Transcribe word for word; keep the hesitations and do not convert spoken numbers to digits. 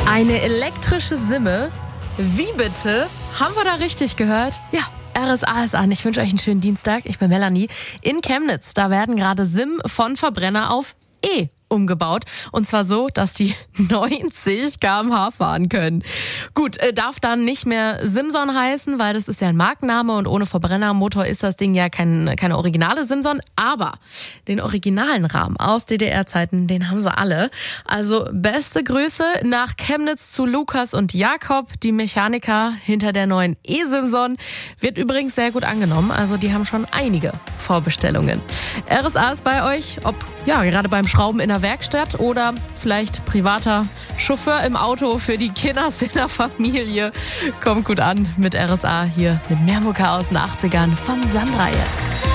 Eine elektrische Simme? Wie bitte? Haben wir da richtig gehört? Ja. R S A ist an. Ich wünsche euch einen schönen Dienstag. Ich bin Melanie. In Chemnitz, da werden gerade Sim von Verbrenner auf E umgebaut. Und zwar so, dass die neunzig Kilometer pro Stunde fahren können. Gut, äh, darf dann nicht mehr Simson heißen, weil das ist ja ein Markenname und ohne Verbrennermotor ist das Ding ja kein, keine originale Simson. Aber den originalen Rahmen aus D D R-Zeiten, den haben sie alle. Also beste Grüße nach Chemnitz zu Lukas und Jakob, die Mechaniker hinter der neuen E-Simson. Wird übrigens sehr gut angenommen, also die haben schon einige Vorbestellungen. R S A ist bei euch, ob ja gerade beim Schrauben in der Werkstatt oder vielleicht privater Chauffeur im Auto für die Kinders in der Familie. Kommt gut an mit R S A hier mit Mermuka aus den achtzigern von Sandra jetzt.